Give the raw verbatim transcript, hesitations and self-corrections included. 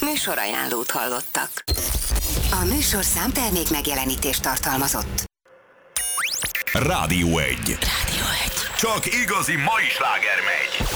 Műsorajánlót hallottak. A műsorszám termék megjelenítést tartalmazott. Rádió egy. Rádió egy. Csak igazi mai sláger megy.